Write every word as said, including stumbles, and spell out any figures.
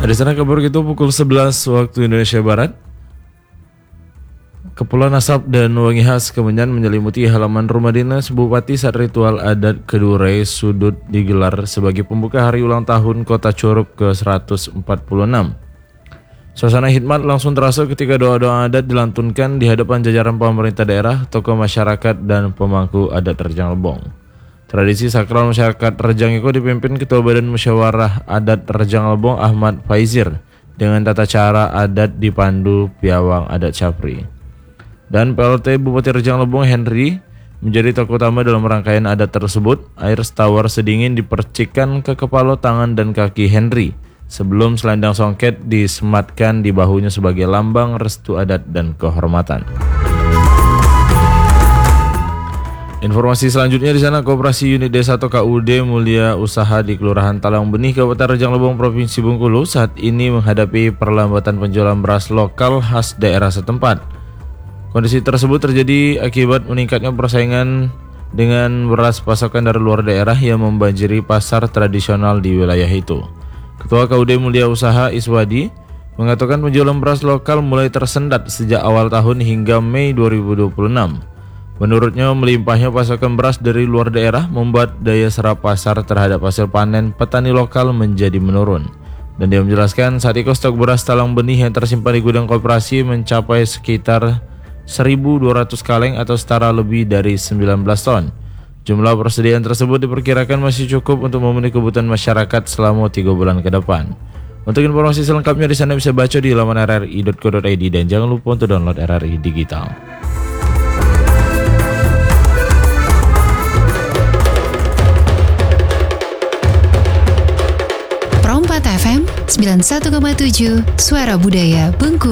Di sana kabar gitu pukul sebelas waktu Indonesia Barat. Kepulan asap dan wangi khas kemenyan menyelimuti halaman rumah dinas Bupati saat ritual adat Kedure Sudut digelar sebagai pembuka hari ulang tahun Kota Curup ke seratus empat puluh enam. Suasana hikmat langsung terasa ketika doa-doa adat dilantunkan di hadapan jajaran pemerintah daerah, tokoh masyarakat, dan pemangku adat Rejang Lebong. Tradisi sakral masyarakat Rejang itu dipimpin Ketua Badan Musyawarah Adat Rejang Lebong Ahmad Faizir dengan tata cara adat dipandu piawang adat Capri. Dan P L T Bupati Rejang Lebong Henry menjadi tokoh utama dalam rangkaian adat tersebut. Air setawar sedingin dipercikkan ke kepala, tangan, dan kaki Henry sebelum selendang songket disematkan di bahunya sebagai lambang restu adat dan kehormatan. Informasi selanjutnya di sana, Koperasi Unit Desa atau K U D Mulia Usaha di Kelurahan Talang Benih, Kabupaten Rejang Lebong, Provinsi Bengkulu saat ini menghadapi perlambatan penjualan beras lokal khas daerah setempat. Kondisi tersebut terjadi akibat meningkatnya persaingan dengan beras pasokan dari luar daerah yang membanjiri pasar tradisional di wilayah itu. Ketua K U D Mulia Usaha Iswadi mengatakan penjualan beras lokal mulai tersendat sejak awal tahun hingga Mei dua ribu dua puluh enam. Menurutnya, melimpahnya pasokan beras dari luar daerah membuat daya serap pasar terhadap hasil panen petani lokal menjadi menurun. Dan dia menjelaskan saat itu stok beras talang benih yang tersimpan di gudang koperasi mencapai sekitar seribu dua ratus kaleng atau setara lebih dari sembilan belas ton. Jumlah persediaan tersebut diperkirakan masih cukup untuk memenuhi kebutuhan masyarakat selama tiga bulan ke depan. Untuk informasi selengkapnya di sana bisa baca di laman r r i dot co dot i d dan jangan lupa untuk download R R I Digital. Pro empat F M sembilan puluh satu koma tujuh Suara Budaya Bengkulu.